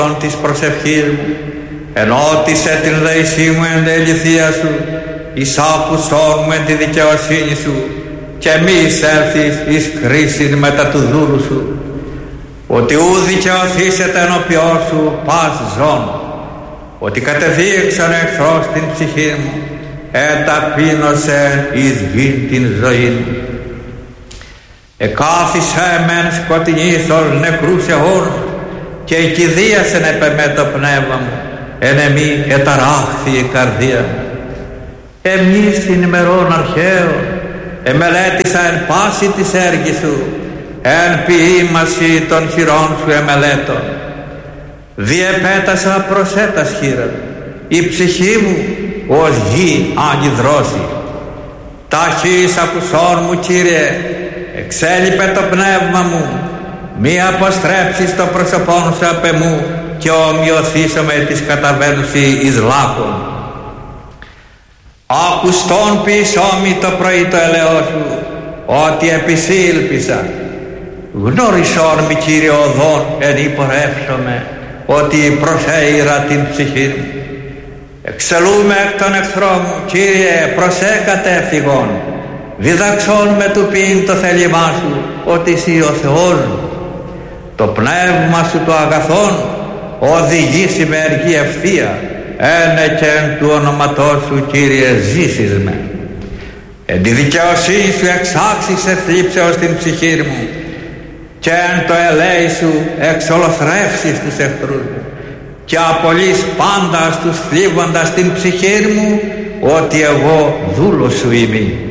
της προσευχής μου, ενώτισε την δεησή μου εν τεληθεία σου, εισάκουσόν μου εν τη δικαιοσύνη σου, και μη εισέλθεις εις κρίσιν μετά του δούλου σου, ότι ου δικαιωθήσετε ενώπιόν σου πας ζών, ότι κατεδείξαν εχθρός την ψυχή μου, εταπείνωσεν εις γην την ζωή μου. Εκάθισε μεν σκοτεινήθος νεκρούς αιώνους, και οικηδίασεν επ' εμέ το πνεύμα μου, εν εμή εταράχθη η καρδία μου. Εμείς την ημερών αρχαίων εμελέτησα εν πάση της έργης σου, εν ποιήμαση των χειρών σου εμελέτων. Διεπέτασα προσέτας χείραν, η ψυχή μου ως γη αντιδρώσει. Ταχύς ακουσών μου, Κύριε, εξέλιπε το πνεύμα μου, μη αποστρέψεις το πρόσωπόν σου απ' εμού, και ομοιωθήσαμε της καταβαίνουσι εις λάκων. Ακουστόν ποιησόμη το πρωί το ελαιό σου, ότι επισήλπισα. Γνώρισόν μη, Κύριε, οδόν εν υπορεύσομαι, ότι προσέειρα την ψυχή μου. Εξελούμε εκ των εχθρών μου, Κύριε, προσέκατε ευθυγόν. Διδαξών με του ποιήν το θέλημά σου, ότι εσύ ο Θεός μου. Το πνεύμα σου το αγαθόν οδηγήσει με εργή ευθεία, ένε και εν του ονοματός σου, Κύριε, ζήσεις με. Εν τη δικαιοσύνη σου εξάξεις θλίψεως την ψυχή μου, και εν το ελέη σου εξολοθρεύσεις τους εχθρούς μου, και απολύς πάντα στους θλίβοντας την ψυχή μου, ότι εγώ δούλος σου είμαι.